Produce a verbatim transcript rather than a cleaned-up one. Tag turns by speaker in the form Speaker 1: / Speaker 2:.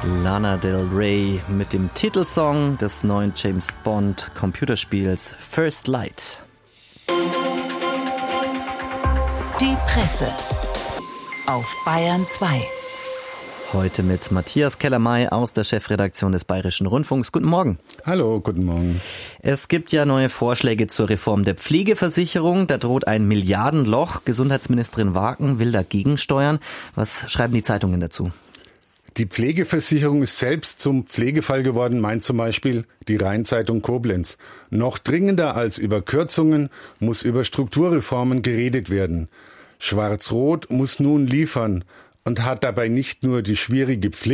Speaker 1: Lana Del Rey mit dem Titelsong des neuen James Bond Computerspiels First Light.
Speaker 2: Die Presse auf Bayern zwei.
Speaker 1: Heute mit Matthias Kellermay aus der Chefredaktion des Bayerischen Rundfunks. Guten Morgen.
Speaker 3: Hallo, guten Morgen.
Speaker 1: Es gibt ja neue Vorschläge zur Reform der Pflegeversicherung. Da droht ein Milliardenloch. Gesundheitsministerin Wagen will dagegen steuern. Was schreiben die Zeitungen dazu?
Speaker 3: Die Pflegeversicherung ist selbst zum Pflegefall geworden, meint zum Beispiel die Rheinzeitung Koblenz. Noch dringender als über Kürzungen muss über Strukturreformen geredet werden. Schwarz-Rot muss nun liefern und hat dabei nicht nur die schwierige Pflege